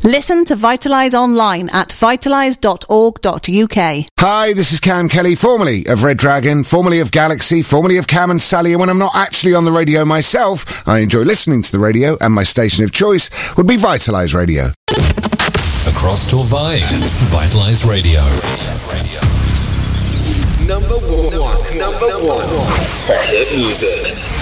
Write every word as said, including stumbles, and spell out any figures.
Listen to Vitalise online at vitalise dot org dot U K. Hi, this is Cam Kelly, formerly of Red Dragon, formerly of Galaxy, formerly of Cam and Sally, and when I'm not actually on the radio myself, I enjoy listening to the radio, and my station of choice would be Vitalise Radio. Across Torvine, Vitalise Radio. Number one, number one for hit music.